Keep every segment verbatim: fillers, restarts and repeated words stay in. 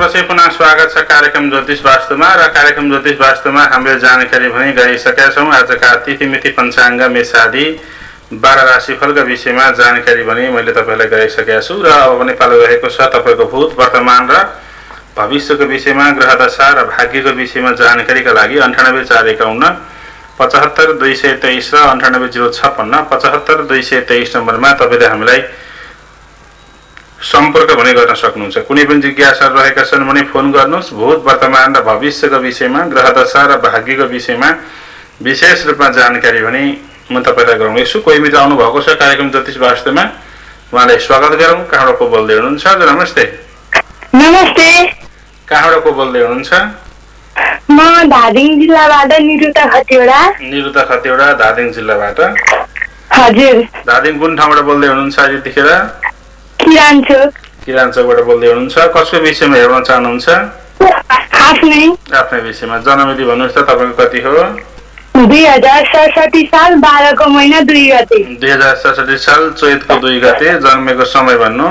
विरामपछि पुनः स्वागत छ कार्यक्रम ज्योतिष वास्तुमा र कार्यक्रम ज्योतिष वास्तुमा हामीले जानकारी भने गइसकेका छौँ। आजका तिथि मिति पञ्चाङ्ग मेषादि बाह्र राशिफलका विषयमा जानकारी भने मैले तपाईँलाई गराइसकेका छु र अब पनि पालो रहेको छ तपाईँको भूत वर्तमान र भविष्यको विषयमा ग्रह दशा र भाग्यको विषयमा जानकारीका लागि अन्ठानब्बे चार एकाउन्न पचहत्तर दुई सय तेइस र अन्ठानब्बे जिरो छप्पन्न पचहत्तर दुई सय तेइस नम्बरमा तपाईँले हामीलाई सम्पर्क भने गर्न सक्नुहुन्छ। कुनै पनि जिज्ञासाहरू रहेका छन् भने फोन गर्नुहोस्। भूत वर्तमान र भविष्यको विषयमा ग्रह दशा र भाग्यको विषयमा विशेष रूपमा जानकारी भने म तपाईँलाई गराउनेछु। कोही मित्र आउनुभएको छ कार्यक्रम ज्योतिष वास्तुमा, उहाँलाई स्वागत गरौँ। कहाँबाट को बोल्दै हुनुहुन्छ? हजुर नमस्ते। नमस्ते। कहाँबाट को बोल्दै हुनुहुन्छ? म धादिङ जिल्लाबाट निरुता खतिवडा। निरुता खतिवडा धादिङ जिल्लाबाट। हजुर। धादिङ कुन ठाउँबाट बोल्दै हुनुहुन्छ आज यतिखेर? किरानचोक। किरानचोकबाट बोल्दै हुनुहुन्छ। कसको विषयमा हेर्न चाहनुहुन्छ? आफ्नै आफ्नै विषयमा। जन्ममिति भन्नुहोस् त तपाईँको कति हो? दुई हजार सडसठी साल बाह्रको महिना दुई गते। दुई हजार सडसठी साल चैतको दुई गते। जन्मेको समय भन्नु?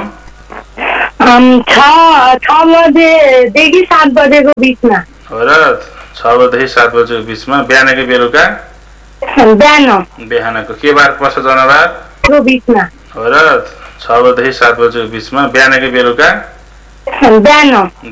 छ बजेदेखि सात बजेको बिचमा हो र? छ बजेदेखि सात बजेको बिचमा। बिहान कि बेलुका? बिहान। बिहानको के बार पर्छ जनावर? बिचमा हो र? छ बजेदेखि सात बजेको बिचमा। बिहान कि बेलुका? बिहान।